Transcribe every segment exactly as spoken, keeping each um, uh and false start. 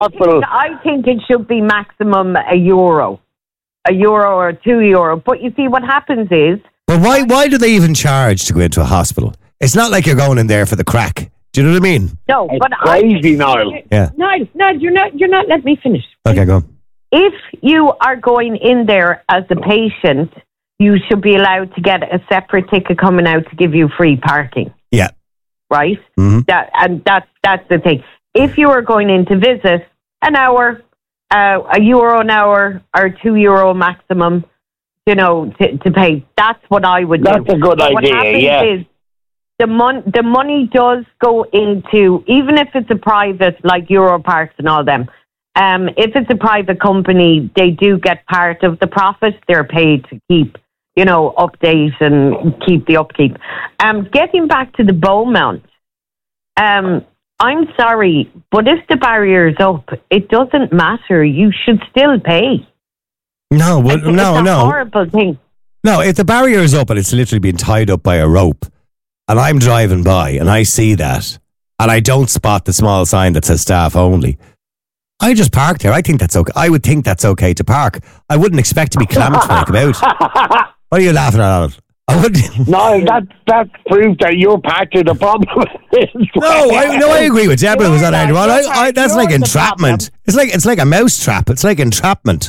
hospital. I think it should be maximum a euro, a euro or two euro. But you see, what happens is. But why? Why do they even charge to go into a hospital? It's not like you're going in there for the crack. Do you know what I mean? No, it's but crazy, I, Niall. Yeah. Niall, Niall, you're not. You're not. Let me finish. Okay, go on. If you are going in there as a patient, you should be allowed to get a separate ticket coming out to give you free parking. Yeah. Right? Mm-hmm. That and that's that's the thing. If you are going in to visit, an hour, uh, a euro an hour or two euro maximum, you know, to, to pay. That's what I would That's do. That's a good but idea, what happens yeah. is the, mon- the money does go into, even if it's a private, like Europarks and all them, um, if it's a private company, they do get part of the profit. They're paid to keep, you know, update and keep the upkeep. Um, getting back to the Beaumont, um, I'm sorry, but if the barrier's up, it doesn't matter. You should still pay. No, well, it's, no, it's a no. horrible thing. No, if the barrier is up and it's literally been tied up by a rope, and I'm driving by and I see that, and I don't spot the small sign that says staff only, I just park there. I think that's okay. I would think that's okay to park. I wouldn't expect to be clamoured when I come out. What are you laughing at, Alan? I wouldn't. No, that that proves that you're part of the problem. No, I, no, I agree with Deborah. Who was on earlier on. I, I, that's like entrapment. It's like it's like a mouse trap. It's like entrapment.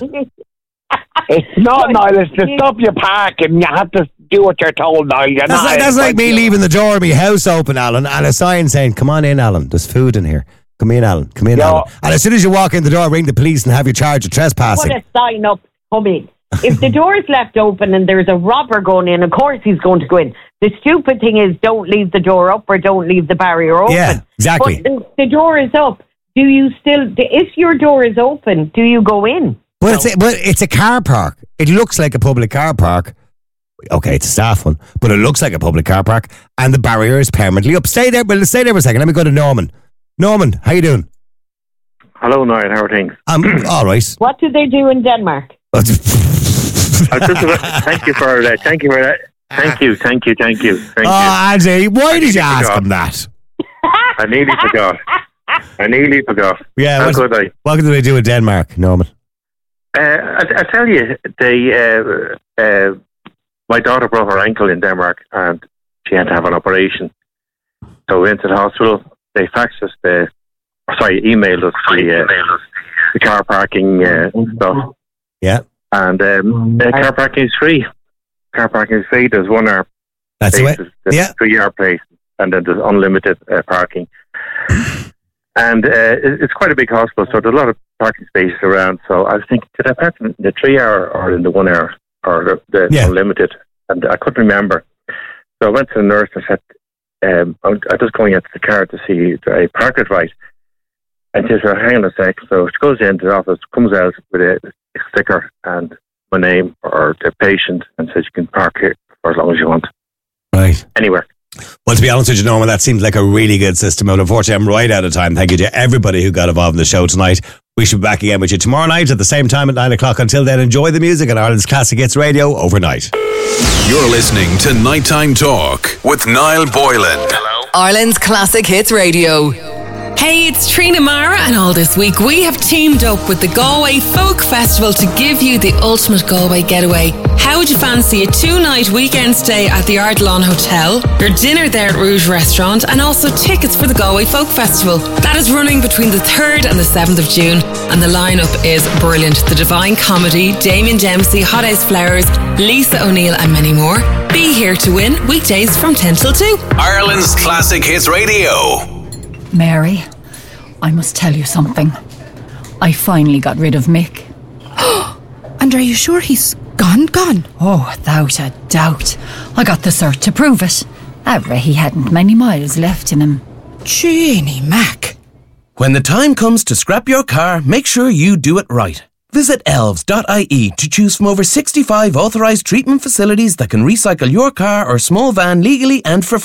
It's not, Niall. It's to stop you parking. You have to do what you're told, Niall. You're That's not like, that's like me leaving the door of my house open, Alan, and a sign saying, "Come on in, Alan. There's food in here. Come in, Alan. Come in, Yo. Alan." And as soon as you walk in the door, ring the police and have you charged of Put trespassing. a sign up, come in. If the door is left open and there's a robber going in, of course he's going to go in. The stupid thing is, don't leave the door up or don't leave the barrier open. Yeah, exactly. But the, the door is up. Do you still, if your door is open, do you go in? But No. it's a, but it's a car park. It looks like a public car park. Okay, it's a staff one, but it looks like a public car park, and the barrier is permanently up. Stay there, well, stay there for a second. Let me go to Norman. Norman, how you doing? Hello, Niall. How are things? I'm all right. What do they do in Denmark? I just, thank you for that. Thank you for that. Thank you. Thank you. Thank you. Thank Oh, you. Andy, why did you I ask forgot. him that? I nearly forgot. I nearly forgot. Yeah, How what's- could I? What do they do in Denmark, Norman? Uh, I, I tell you, they. Uh, uh, my daughter broke her ankle in Denmark, and she had to have an operation. So we went to the hospital. They faxed us the, sorry, emailed us the, uh, the car parking uh, stuff. Yeah, And um, the car parking is free. Car parking is free. There's one hour that's the way. places, there's Yeah. three hour place, and then there's unlimited uh, parking. And uh, it- it's quite a big hospital, so there's a lot of parking spaces around. So I was thinking, did I park in the three hour or in the one hour or the, the Yeah. unlimited? And I couldn't remember. So I went to the nurse and said, um, I'm, I'm just going into the car to see if I parked it right. And she said, hang on a sec. So she goes into the office, comes out with a, a sticker and my name or the patient, and says you can park here for as long as you want. Right. Anywhere. Well, to be honest with you, Norman, that seems like a really good system. And unfortunately, I'm right out of time. Thank you to everybody who got involved in the show tonight. We should be back again with you tomorrow night at the same time at nine o'clock. Until then, enjoy the music on Ireland's Classic Hits Radio overnight. You're listening to Nighttime Talk with Niall Boylan. Ireland's Classic Hits Radio. Hey, it's Trina Mara, and all this week we have teamed up with the Galway Folk Festival to give you the ultimate Galway getaway. How would you fancy a two-night weekend stay at the Ardlawn Hotel, your dinner there at Rouge Restaurant, and also tickets for the Galway Folk Festival? That is running between the third and the seventh of June, and the lineup is brilliant. The Divine Comedy, Damien Dempsey, Hot Ice Flowers, Lisa O'Neill, and many more. Be here to win weekdays from ten till two. Ireland's Classic Hits Radio. Mary, I must tell you something. I finally got rid of Mick. And are you sure he's gone, gone? Oh, without a doubt. I got the cert to prove it. However, he hadn't many miles left in him. Jeannie Mac. When the time comes to scrap your car, make sure you do it right. Visit elves dot I E to choose from over sixty-five authorised treatment facilities that can recycle your car or small van legally and for free.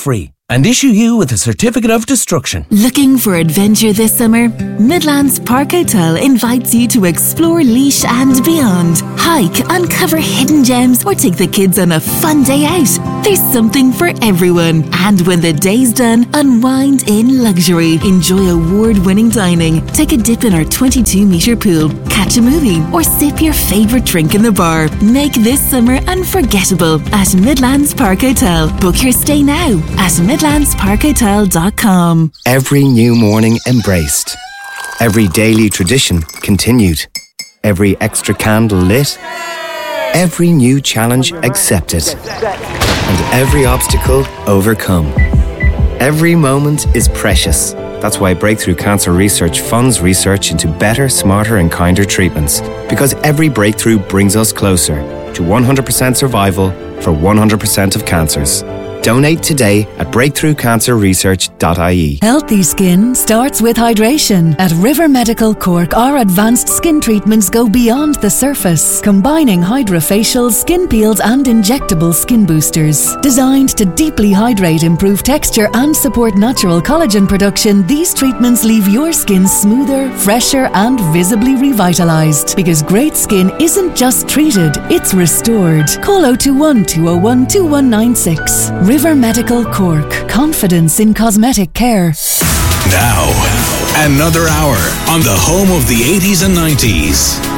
and issue you with a certificate of destruction. Looking for adventure this summer? Midlands Park Hotel invites you to explore Laois and beyond. Hike, uncover hidden gems, or take the kids on a fun day out. There's something for everyone. And when the day's done, unwind in luxury. Enjoy award-winning dining. Take a dip in our twenty-two metre pool. Catch a movie or sip your favourite drink in the bar. Make this summer unforgettable at Midlands Park Hotel. Book your stay now at midlands park hotel dot com. Every new morning embraced. Every daily tradition continued. Every extra candle lit. Every new challenge accepted. And every obstacle overcome. Every moment is precious. That's why Breakthrough Cancer Research funds research into better, smarter and kinder treatments. Because every breakthrough brings us closer to one hundred percent survival for one hundred percent of cancers. Donate today at breakthrough cancer research dot I E. Healthy skin starts with hydration. At River Medical Cork, our advanced skin treatments go beyond the surface, combining hydrofacials, skin peels and injectable skin boosters. Designed to deeply hydrate, improve texture and support natural collagen production, these treatments leave your skin smoother, fresher and visibly revitalized. Because great skin isn't just treated, it's restored. Call oh two one, two oh one, two one nine six. River Medical Cork. Confidence in cosmetic care. Now, another hour on the home of the eighties and nineties.